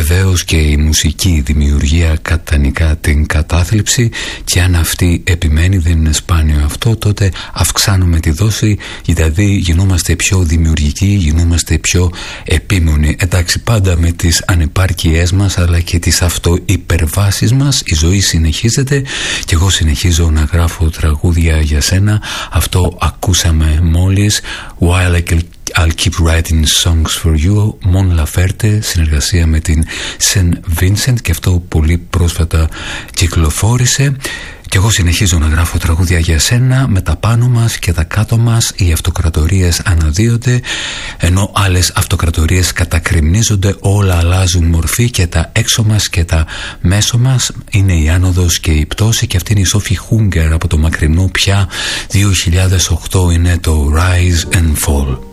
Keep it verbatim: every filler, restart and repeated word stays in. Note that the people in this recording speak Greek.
βεβαίως και η μουσική δημιουργία κατανικά την κατάθλιψη, και αν αυτή επιμένει, δεν είναι σπάνιο αυτό, τότε αυξάνουμε τη δόση, δηλαδή γινόμαστε πιο δημιουργικοί, γινόμαστε πιο επίμονοι. Εντάξει, πάντα με τις ανεπάρκειές μας αλλά και τις αυτοϊπερβάσεις μας η ζωή συνεχίζεται, και εγώ συνεχίζω να γράφω τραγούδια για σένα. Αυτό ακούσαμε μόλις, While I can I'll keep writing songs for you, Mon Laferte, συνεργασία με την Saint Vincent, και αυτό πολύ πρόσφατα κυκλοφόρησε. Και εγώ συνεχίζω να γράφω τραγούδια για σένα. Με τα πάνω μας και τα κάτω μας οι αυτοκρατορίες αναδύονται, ενώ άλλες αυτοκρατορίες κατακριμνίζονται. Όλα αλλάζουν μορφή, και τα έξω μας και τα μέσω μας είναι η άνοδος και η πτώση. Και αυτή είναι η Sophie Hunger από το μακρινό πια δύο χιλιάδες οκτώ, είναι το Rise and Fall.